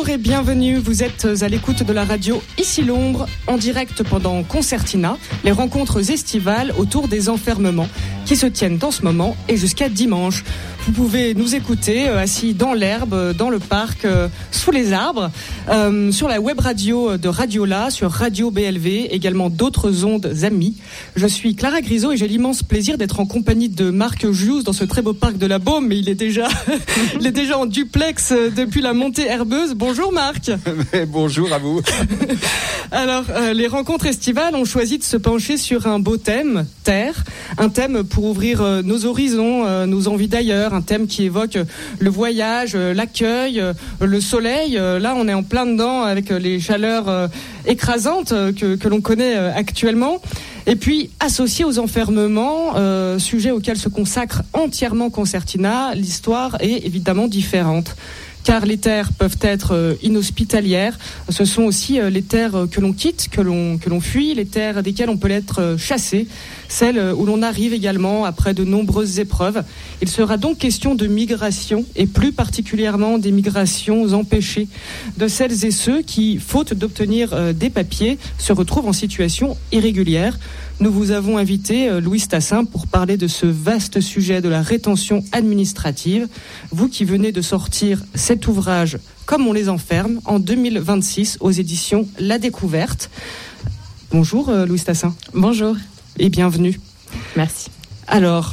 et bienvenue. Vous êtes à l'écoute de la radio Ici Londres, en direct pendant Concertina, les rencontres estivales autour des enfermements qui se tiennent en ce moment et jusqu'à dimanche. Vous pouvez nous écouter assis dans l'herbe, dans le parc, sous les arbres, sur la web radio de Radiola, sur Radio BLV, également d'autres ondes amies. Je suis Clara Grisot et j'ai l'immense plaisir d'être en compagnie de Marc Jouze dans ce très beau parc de la Baume, mais il est déjà en duplex depuis la montée herbeuse. Bonjour Marc. Bonjour à vous. Alors, les rencontres estivales ont choisi de se pencher sur un beau thème, Terre, un thème pour ouvrir nos horizons, nos envies d'ailleurs, un thème qui évoque le voyage, l'accueil, le soleil. Là, on est en plein dedans avec les chaleurs écrasantes que l'on connaît actuellement. Et puis, associé aux enfermements, sujet auquel se consacre entièrement Concertina, l'histoire est évidemment différente. Car les terres peuvent être inhospitalières. Ce sont aussi les terres que l'on quitte, que l'on fuit, les terres desquelles on peut être chassé, celles où l'on arrive également après de nombreuses épreuves. Il sera donc question de migration, et plus particulièrement des migrations empêchées, de celles et ceux qui, faute d'obtenir des papiers, se retrouvent en situation irrégulière. Nous vous avons invité, Louise Tassin, pour parler de ce vaste sujet de la rétention administrative. Vous qui venez de sortir cet ouvrage « Comme on les enferme » en 2026 aux éditions La Découverte. Bonjour Louise Tassin. Bonjour. Et bienvenue. Merci. Alors,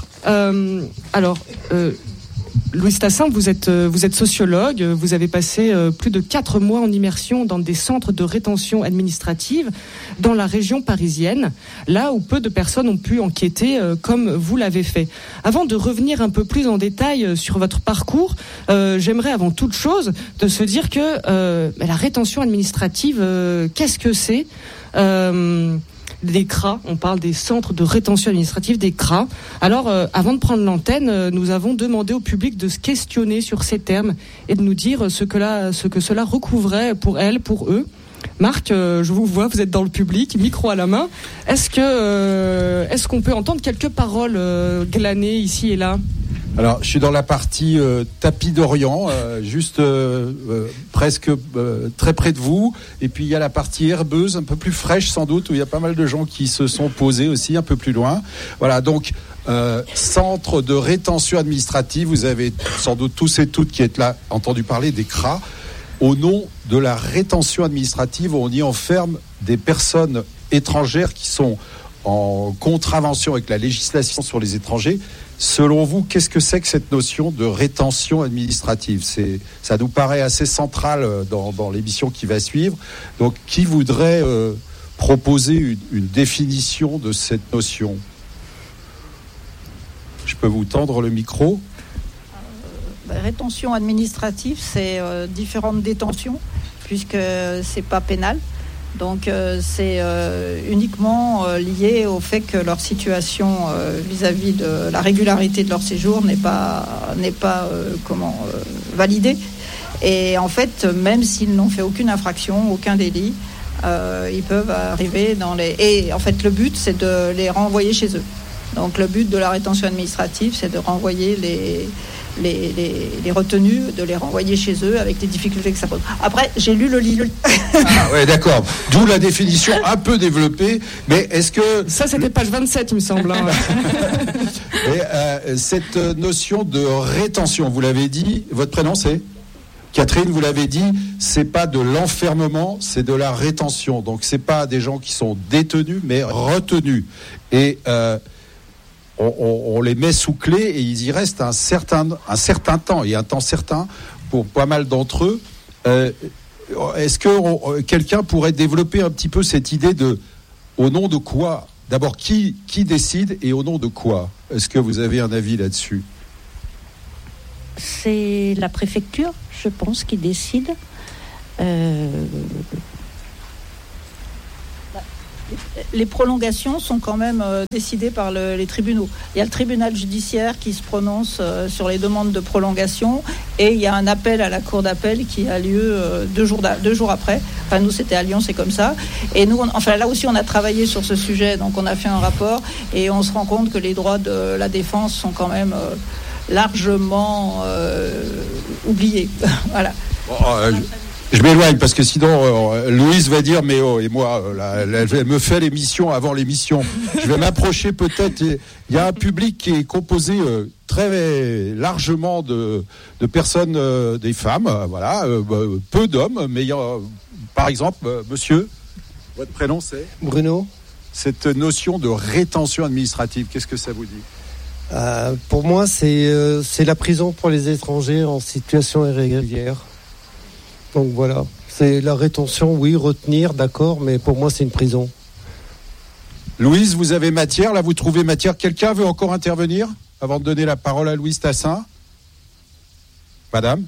Louise Tassin, vous êtes sociologue, vous avez passé plus de 4 mois en immersion dans des centres de rétention administrative dans la région parisienne, là où peu de personnes ont pu enquêter comme vous l'avez fait. Avant de revenir un peu plus en détail sur votre parcours, j'aimerais avant toute chose de se dire que la rétention administrative, qu'est-ce que c'est ? Des CRA, on parle des centres de rétention administrative, des CRA. Alors, avant de prendre l'antenne, nous avons demandé au public de se questionner sur ces termes et de nous dire ce que cela recouvrait pour elles, pour eux. Marc, je vous vois, vous êtes dans le public, micro à la main. Est-ce qu'on peut entendre quelques paroles glanées ici et là ? Alors, je suis dans la partie tapis d'Orient, juste presque très près de vous. Et puis, il y a la partie herbeuse, un peu plus fraîche sans doute, où il y a pas mal de gens qui se sont posés aussi, un peu plus loin. Voilà, donc, centre de rétention administrative. Vous avez sans doute tous et toutes qui êtes là entendu parler des CRA. Au nom de la rétention administrative, on y enferme des personnes étrangères qui sont en contravention avec la législation sur les étrangers. Selon vous, qu'est-ce que c'est que cette notion de rétention administrative ? Ça nous paraît assez central dans l'émission qui va suivre. Donc, qui voudrait proposer une définition de cette notion ? Je peux vous tendre le micro ? Rétention administrative, c'est différentes détentions, puisque c'est pas pénal. Donc c'est uniquement lié au fait que leur situation vis-à-vis de la régularité de leur séjour n'est pas validée. Et en fait, même s'ils n'ont fait aucune infraction, aucun délit, ils peuvent arriver Et en fait, le but, c'est de les renvoyer chez eux. Donc le but de la rétention administrative, c'est de renvoyer les retenus, de les renvoyer chez eux avec les difficultés que ça pose. Après, j'ai lu le livre. Ah ouais, d'accord. D'où la définition un peu développée. Mais est-ce que... Ça, c'était page 27, il me semble. Hein. Mais, cette notion de rétention, vous l'avez dit, votre prénom c'est ? Catherine, vous l'avez dit, c'est pas de l'enfermement, c'est de la rétention. Donc, c'est pas des gens qui sont détenus, mais retenus. Et... On les met sous clé et ils y restent un certain temps, et un temps certain pour pas mal d'entre eux. Est-ce que quelqu'un pourrait développer un petit peu cette idée de au nom de quoi ? D'abord, qui décide et au nom de quoi ? Est-ce que vous avez un avis là-dessus ? C'est la préfecture, je pense, qui décide. Les prolongations sont quand même décidées par les tribunaux. Il y a le tribunal judiciaire qui se prononce sur les demandes de prolongation et il y a un appel à la cour d'appel qui a lieu 2 jours après. Enfin, nous, c'était à Lyon, c'est comme ça. Et nous, là aussi, on a travaillé sur ce sujet. Donc, on a fait un rapport et on se rend compte que les droits de la défense sont quand même largement oubliés. Voilà. Je m'éloigne parce que sinon Louise va dire mais oh, et moi elle me fait l'émission avant l'émission. Je vais m'approcher peut-être. Il y a un public qui est composé très largement de personnes, des femmes, voilà, peu d'hommes, mais il y a, par exemple, monsieur, votre prénom c'est Bruno. Cette notion de rétention administrative, qu'est-ce que ça vous dit? Pour moi, c'est la prison pour les étrangers en situation irrégulière. Donc voilà, c'est la rétention, oui, retenir, d'accord, mais pour moi c'est une prison. Louise, vous avez matière, là vous trouvez matière. Quelqu'un veut encore intervenir avant de donner la parole à Louise Tassin? Madame?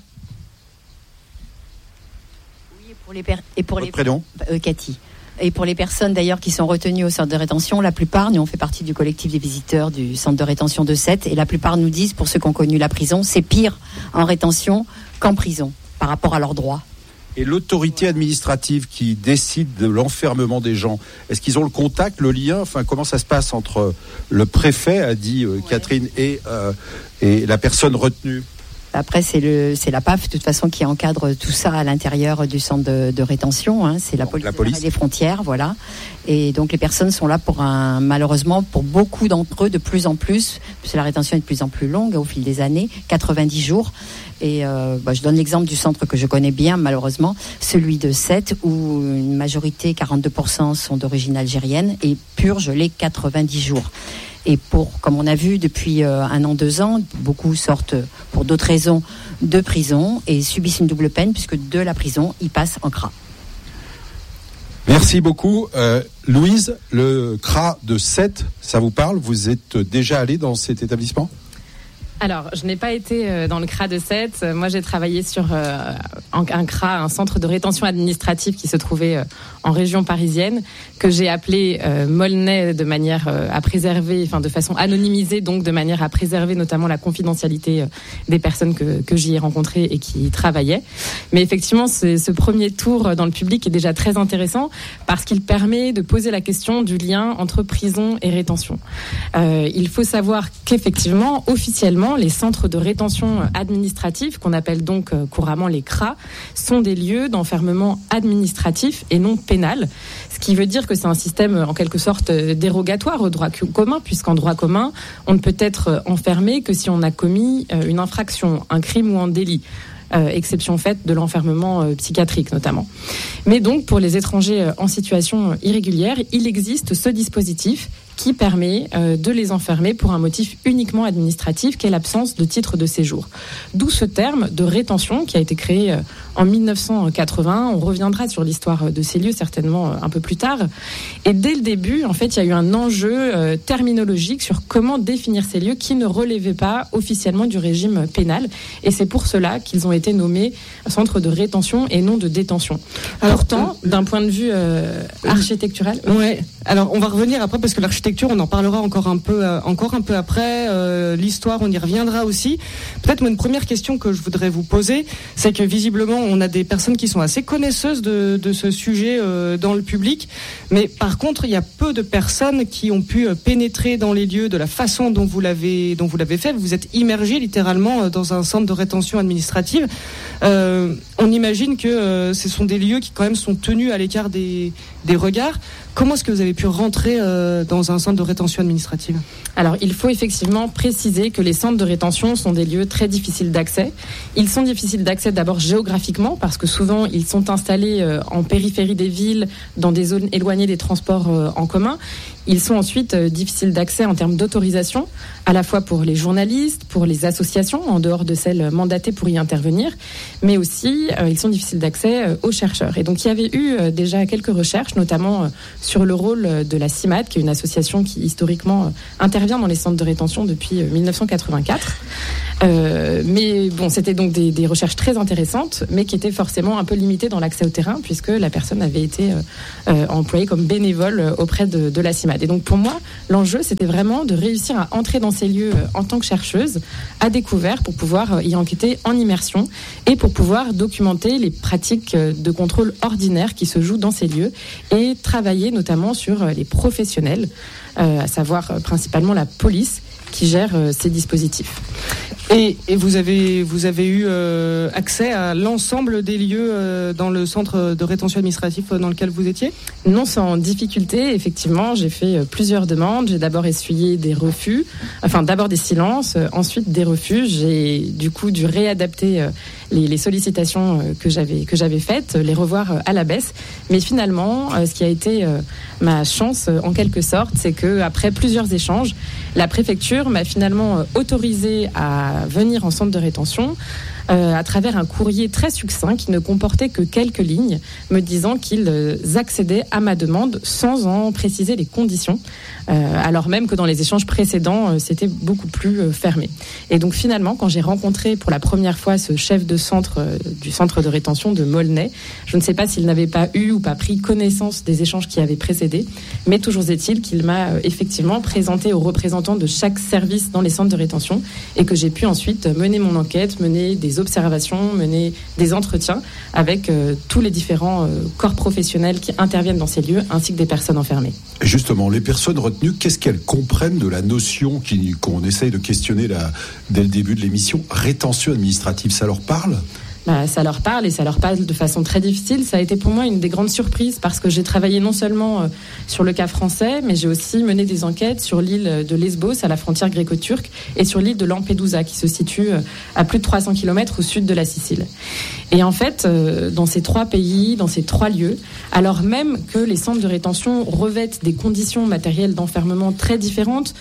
Oui, et pour Votre prénom? Cathy. Et pour les personnes d'ailleurs qui sont retenues au centre de rétention, la plupart, nous on fait partie du collectif des visiteurs du centre de rétention de Sète, et la plupart nous disent, pour ceux qui ont connu la prison, c'est pire en rétention qu'en prison par rapport à leurs droits. Et l'autorité administrative qui décide de l'enfermement des gens, est-ce qu'ils ont le contact, le lien? Enfin, comment ça se passe entre le préfet, a dit Catherine, et la personne retenue? Après, c'est la PAF, de toute façon, qui encadre tout ça à l'intérieur du centre de rétention. Hein. C'est la police des frontières, voilà. Et donc, les personnes sont là malheureusement, pour beaucoup d'entre eux, de plus en plus, parce que la rétention est de plus en plus longue au fil des années, 90 jours. Et je donne l'exemple du centre que je connais bien, malheureusement, celui de Sète, où une majorité, 42%, sont d'origine algérienne et purgent les 90 jours. Et comme on a vu depuis 1 an, 2 ans, beaucoup sortent pour d'autres raisons de prison et subissent une double peine, puisque de la prison, ils passent en CRA. Merci beaucoup. Louise, le CRA de Sète, ça vous parle? Vous êtes déjà allée dans cet établissement? Alors, je n'ai pas été dans le CRA de Sète. Moi, j'ai travaillé sur un CRA, un centre de rétention administrative qui se trouvait en région parisienne, que j'ai appelé Molnay, de manière à préserver, enfin de façon anonymisée, donc de manière à préserver notamment la confidentialité des personnes que j'y ai rencontrées et qui y travaillaient. Mais effectivement, ce premier tour dans le public est déjà très intéressant parce qu'il permet de poser la question du lien entre prison et rétention. Il faut savoir qu'effectivement, officiellement, les centres de rétention administrative, qu'on appelle donc couramment les CRA, sont des lieux d'enfermement administratif et non pénal. Ce qui veut dire que c'est un système en quelque sorte dérogatoire au droit commun, puisqu'en droit commun, on ne peut être enfermé que si on a commis une infraction, un crime ou un délit. Exception faite de l'enfermement psychiatrique notamment. Mais donc pour les étrangers en situation irrégulière, il existe ce dispositif qui permet de les enfermer pour un motif uniquement administratif qu'est l'absence de titre de séjour. D'où ce terme de rétention qui a été créé en 1980. On reviendra sur l'histoire de ces lieux certainement un peu plus tard. Et dès le début, en fait, il y a eu un enjeu terminologique sur comment définir ces lieux qui ne relevaient pas officiellement du régime pénal. Et c'est pour cela qu'ils ont été nommés centres de rétention et non de détention. Alors, pourtant, d'un point de vue architectural... Ouais. Alors, on va revenir après parce que l'architecture, on en parlera encore un peu après. L'histoire, on y reviendra aussi. Peut-être une première question que je voudrais vous poser, c'est que visiblement, on a des personnes qui sont assez connaisseuses de ce sujet dans le public, mais par contre, il y a peu de personnes qui ont pu pénétrer dans les lieux de la façon dont vous l'avez fait. Vous êtes immergé littéralement dans un centre de rétention administrative. On imagine que ce sont des lieux qui quand même sont tenus à l'écart des regards. Comment est-ce que vous avez pu rentrer dans un centre de rétention administrative ? Alors, il faut effectivement préciser que les centres de rétention sont des lieux très difficiles d'accès. Ils sont difficiles d'accès d'abord géographiquement, parce que souvent, ils sont installés en périphérie des villes, dans des zones éloignées des transports en commun. Ils sont ensuite difficiles d'accès en termes d'autorisation, à la fois pour les journalistes, pour les associations, en dehors de celles mandatées pour y intervenir, mais aussi ils sont difficiles d'accès aux chercheurs. Et donc il y avait eu déjà quelques recherches, notamment sur le rôle de la CIMAD, qui est une association qui historiquement intervient dans les centres de rétention depuis 1984. Mais bon, c'était donc des recherches très intéressantes, mais qui étaient forcément un peu limitées dans l'accès au terrain, puisque la personne avait été employée comme bénévole auprès de la CIMAD. Et donc pour moi, l'enjeu, c'était vraiment de réussir à entrer dans ces lieux en tant que chercheuse, à découvert, pour pouvoir y enquêter en immersion et pour pouvoir documenter les pratiques de contrôle ordinaires qui se jouent dans ces lieux et travailler notamment sur les professionnels, à savoir principalement la police, qui gère ces dispositifs. Et vous avez eu accès à l'ensemble des lieux dans le centre de rétention administratif dans lequel vous étiez ? Non, sans difficulté. Effectivement, j'ai fait plusieurs demandes. J'ai d'abord essuyé des refus, d'abord des silences, ensuite des refus. J'ai du coup dû réadapter les sollicitations que j'avais faites, les revoir à la baisse. Mais finalement, ce qui a été ma chance en quelque sorte, c'est que après plusieurs échanges, la préfecture m'a finalement autorisé à venir en centre de rétention à travers un courrier très succinct qui ne comportait que quelques lignes me disant qu'ils accédaient à ma demande sans en préciser les conditions, alors même que dans les échanges précédents, c'était beaucoup plus fermé. Et donc finalement, quand j'ai rencontré pour la première fois ce chef de centre du centre de rétention de Maulnay, je ne sais pas s'il n'avait pas eu ou pas pris connaissance des échanges qui avaient précédé, mais toujours est-il qu'il m'a effectivement présenté aux représentants de chaque service dans les centres de rétention et que j'ai pu ensuite mener mon enquête, mener des observations, mener des entretiens avec tous les différents corps professionnels qui interviennent dans ces lieux ainsi que des personnes enfermées. Justement, les personnes retenues, qu'est-ce qu'elles comprennent de la notion qu'on essaye de questionner dès le début de l'émission, rétention administrative, ça leur parle ? Ça leur parle et ça leur parle de façon très difficile. Ça a été pour moi une des grandes surprises parce que j'ai travaillé non seulement sur le cas français, mais j'ai aussi mené des enquêtes sur l'île de Lesbos, à la frontière gréco-turque, et sur l'île de Lampedusa, qui se situe à plus de 300 km au sud de la Sicile. Et en fait, dans ces trois pays, dans ces trois lieux, alors même que les centres de rétention revêtent des conditions matérielles d'enfermement très différentes,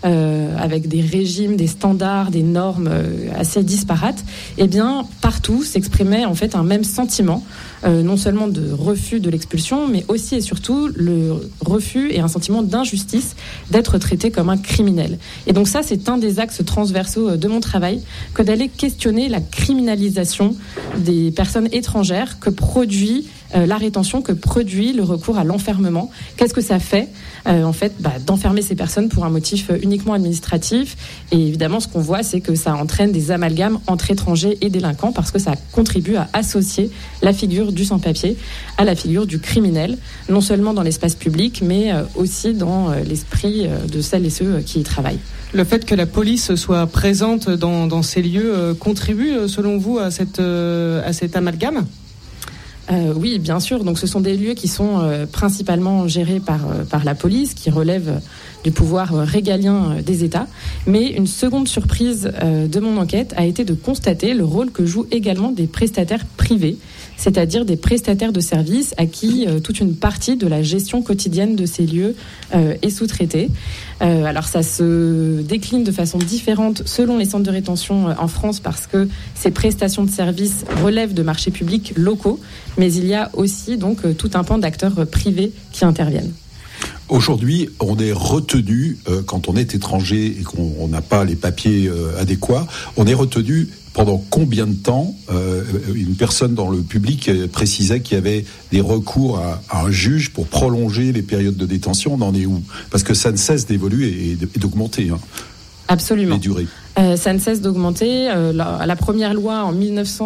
avec des régimes, des standards, des normes assez disparates, eh bien, partout s'exprimait en fait un même sentiment, non seulement de refus de l'expulsion, mais aussi et surtout le refus et un sentiment d'injustice d'être traité comme un criminel. Et donc ça, c'est un des axes transversaux de mon travail, que d'aller questionner la criminalisation des personnes étrangères que produit la rétention, que produit le recours à l'enfermement. Qu'est-ce que ça fait d'enfermer ces personnes pour un motif uniquement administratif? Et évidemment, ce qu'on voit, c'est que ça entraîne des amalgames entre étrangers et délinquants parce que ça contribue à associer la figure du sans-papier à la figure du criminel, non seulement dans l'espace public, mais aussi dans l'esprit de celles et ceux qui y travaillent. Le fait que la police soit présente dans ces lieux contribue, selon vous, à cet amalgame ? Oui, bien sûr. Donc, ce sont des lieux qui sont principalement gérés par la police, qui relèvent du pouvoir régalien des États. Mais une seconde surprise de mon enquête a été de constater le rôle que jouent également des prestataires privés, c'est-à-dire des prestataires de services à qui toute une partie de la gestion quotidienne de ces lieux est sous-traitée. Alors ça se décline de façon différente selon les centres de rétention en France parce que ces prestations de services relèvent de marchés publics locaux, mais il y a aussi donc tout un pan d'acteurs privés qui interviennent. Aujourd'hui, on est retenu, quand on est étranger et qu'on n'a pas les papiers adéquats, on est retenu pendant combien de temps? Une personne dans le public précisait qu'il y avait des recours à un juge pour prolonger les périodes de détention. On en est où? Parce que ça ne cesse d'évoluer et d'augmenter. Absolument. Les durées. Ça ne cesse d'augmenter. La première loi en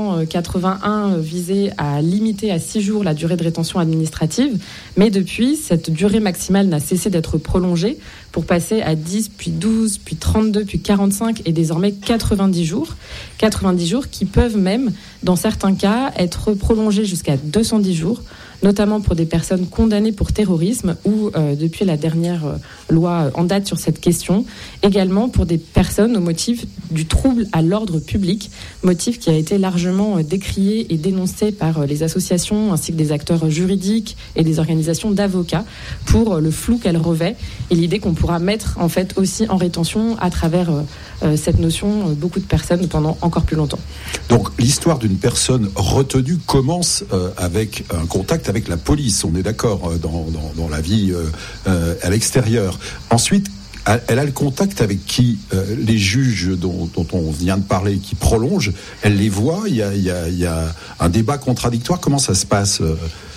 1981 visait à limiter à 6 jours la durée de rétention administrative, mais depuis, cette durée maximale n'a cessé d'être prolongée pour passer à 10, puis 12, puis 32, puis 45 et désormais 90 jours. 90 jours qui peuvent même, dans certains cas, être prolongés jusqu'à 210 jours, notamment pour des personnes condamnées pour terrorisme ou, depuis la dernière loi en date sur cette question, également pour des personnes au motif du trouble à l'ordre public, motif qui a été largement décrié et dénoncé par les associations ainsi que des acteurs juridiques et des organisations d'avocats pour le flou qu'elle revêt et l'idée qu'on pourra mettre en fait aussi en rétention à travers cette notion beaucoup de personnes pendant encore plus longtemps. Donc l'histoire d'une personne retenue commence avec un contact avec la police, on est d'accord, dans la vie à l'extérieur. Ensuite, elle a le contact avec qui? Les juges dont on vient de parler, qui prolongent, elle les voit, il y a un débat contradictoire. Comment ça se passe?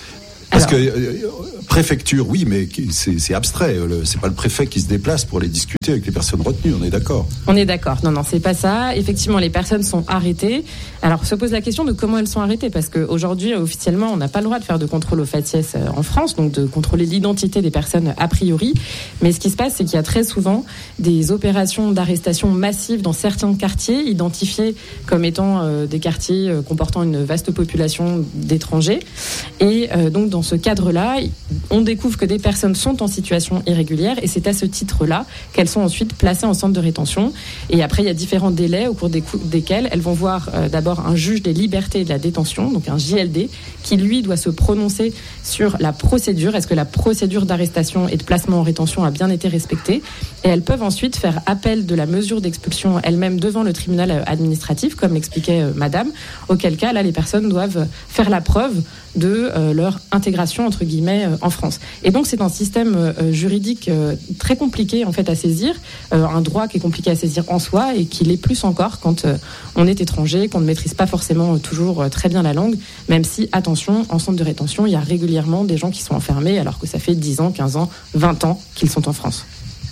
Parce que préfecture, oui, mais c'est abstrait. C'est pas le préfet qui se déplace pour aller discuter avec les personnes retenues. On est d'accord. On est d'accord. Non, c'est pas ça. Effectivement, les personnes sont arrêtées. Alors, se pose la question de comment elles sont arrêtées, parce qu'aujourd'hui, officiellement, on n'a pas le droit de faire de contrôle au faciès en France, donc de contrôler l'identité des personnes a priori. Mais ce qui se passe, c'est qu'il y a très souvent des opérations d'arrestation massive dans certains quartiers, identifiés comme étant des quartiers comportant une vaste population d'étrangers. Et donc, dans ce cadre-là, on découvre que des personnes sont en situation irrégulière, et c'est à ce titre-là qu'elles sont ensuite placées en centre de rétention. Et après, il y a différents délais au cours desquels elles vont voir d'abord un juge des libertés et de la détention, donc un JLD, qui lui doit se prononcer sur la procédure. Est-ce que la procédure d'arrestation et de placement en rétention a bien été respectée? Et elles peuvent ensuite faire appel de la mesure d'expulsion elles-mêmes devant le tribunal administratif, comme l'expliquait Madame, auquel cas, là, les personnes doivent faire la preuve de leur intégration, entre guillemets, en France. Et donc, c'est un système juridique très compliqué, en fait, à saisir, un droit qui est compliqué à saisir en soi, et qui l'est plus encore quand on est étranger, qu'on ne maîtrise pas forcément toujours très bien la langue, même si, attention, en centre de rétention, il y a régulièrement des gens qui sont enfermés, alors que ça fait 10 ans, 15 ans, 20 ans qu'ils sont en France.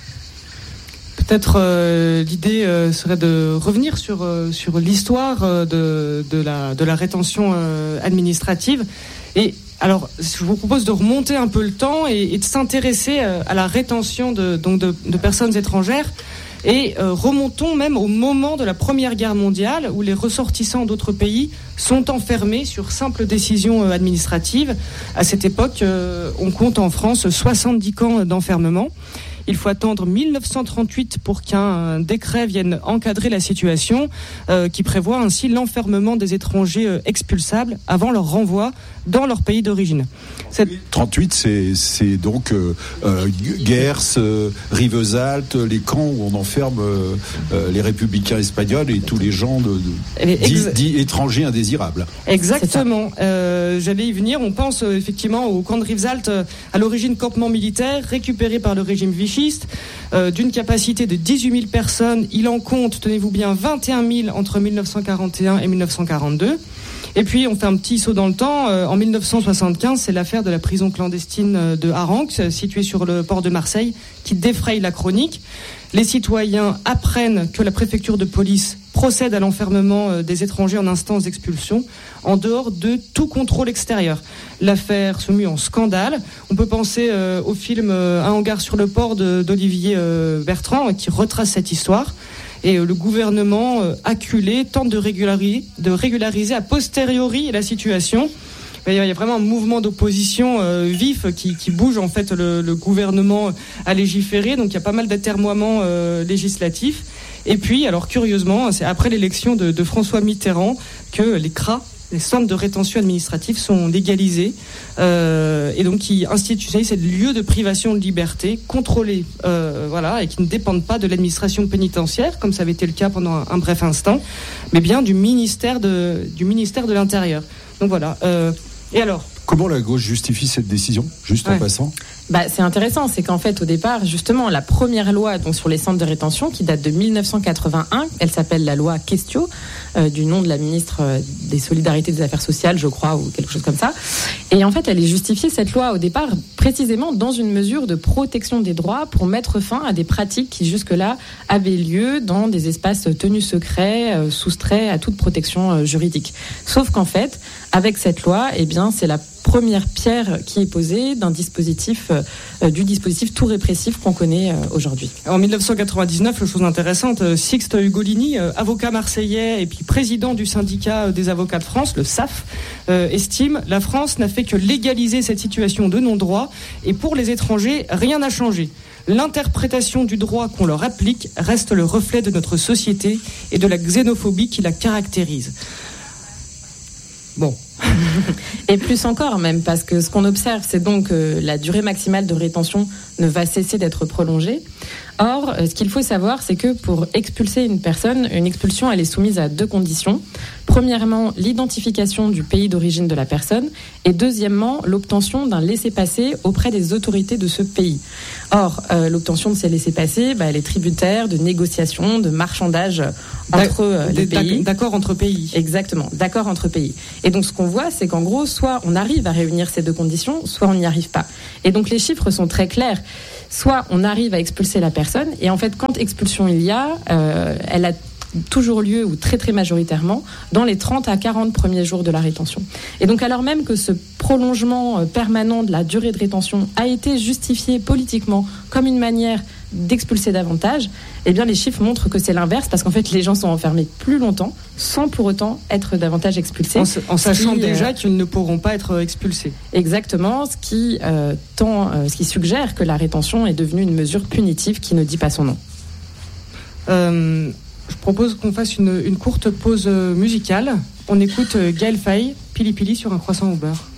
Peut-être l'idée serait de revenir sur l'histoire de la rétention administrative. Et alors, je vous propose de remonter un peu le temps et de s'intéresser à la rétention de personnes étrangères. Et remontons même au moment de la Première Guerre mondiale, où les ressortissants d'autres pays sont enfermés sur simple décision administrative. À cette époque, on compte en France 70 camps d'enfermement. Il faut attendre 1938 pour qu'un décret vienne encadrer la situation, qui prévoit ainsi l'enfermement des étrangers expulsables avant leur renvoi dans leur pays d'origine. 38, c'est donc Gers, Rivesaltes, les camps où on enferme les républicains espagnols et tous les gens dits étrangers indésirables. Exactement. J'allais y venir. On pense effectivement au camp de Rivesaltes, à l'origine campement militaire récupéré par le régime vichiste, d'une capacité de 18 000 personnes. Il en compte, tenez-vous bien, 21 000 entre 1941 et 1942. Et puis, on fait un petit saut dans le temps. En 1975, c'est l'affaire de la prison clandestine de Haranx, située sur le port de Marseille, qui défraye la chronique. Les citoyens apprennent que la préfecture de police procède à l'enfermement des étrangers en instance d'expulsion, en dehors de tout contrôle extérieur. L'affaire se mue en scandale. On peut penser au film Un hangar sur le port d'Olivier Bertrand, qui retrace cette histoire. Et le gouvernement acculé tente de régulariser a posteriori la situation. Il y a vraiment un mouvement d'opposition vif qui bouge en fait le gouvernement à légiférer. Donc il y a pas mal d'atermoiements législatifs. Et puis, alors curieusement, c'est après l'élection de François Mitterrand que les CRA, les centres de rétention administrative, sont légalisés et donc qui institutionnalisent ces lieux de privation de liberté contrôlés, et qui ne dépendent pas de l'administration pénitentiaire, comme ça avait été le cas pendant un bref instant, mais bien du ministère de l'Intérieur. Donc voilà. Et alors ? Comment la gauche justifie cette décision, juste en passant ? C'est intéressant, c'est qu'en fait, au départ, justement, la première loi donc sur les centres de rétention, qui date de 1981, elle s'appelle la loi Questio, du nom de la ministre des Solidarités et des Affaires sociales, je crois, ou quelque chose comme ça. Et en fait, elle est justifiée, cette loi, au départ, précisément dans une mesure de protection des droits pour mettre fin à des pratiques qui, jusque-là, avaient lieu dans des espaces tenus secrets, soustraits à toute protection juridique. Sauf qu'en fait, avec cette loi, c'est la première pierre qui est posée du dispositif tout répressif qu'on connaît aujourd'hui. En 1999, chose intéressante, Sixte Ugolini, avocat marseillais et puis président du syndicat des avocats de France, le SAF, estime « La France n'a fait que légaliser cette situation de non-droit et pour les étrangers, rien n'a changé. L'interprétation du droit qu'on leur applique reste le reflet de notre société et de la xénophobie qui la caractérise. » Bon. Et plus encore même, parce que ce qu'on observe, c'est donc que la durée maximale de rétention ne va cesser d'être prolongée. Or, ce qu'il faut savoir, c'est que pour expulser une personne, une expulsion, elle est soumise à 2 conditions. Premièrement, l'identification du pays d'origine de la personne et deuxièmement, l'obtention d'un laissez-passer auprès des autorités de ce pays. Or, l'obtention de ces laissez-passer, elle est tributaire de négociations, de marchandage entre les pays. D'accord entre pays. Exactement, d'accord entre pays. Et donc, ce qu'on voit, c'est qu'en gros, soit on arrive à réunir ces 2 conditions, soit on n'y arrive pas. Et donc, les chiffres sont très clairs. Soit on arrive à expulser la personne, et en fait, quand expulsion il y a, elle a toujours lieu, ou très très majoritairement, dans les 30 à 40 premiers jours de la rétention. Et donc, alors même que ce prolongement permanent de la durée de rétention a été justifié politiquement comme une manière d'expulser davantage, eh bien les chiffres montrent que c'est l'inverse, parce qu'en fait les gens sont enfermés plus longtemps sans pour autant être davantage expulsés. En sachant déjà qu'ils ne pourront pas être expulsés. Exactement, ce qui suggère que la rétention est devenue une mesure punitive qui ne dit pas son nom. Je propose qu'on fasse une courte pause musicale. On écoute Gaël Faye, Pili Pili sur un croissant au beurre.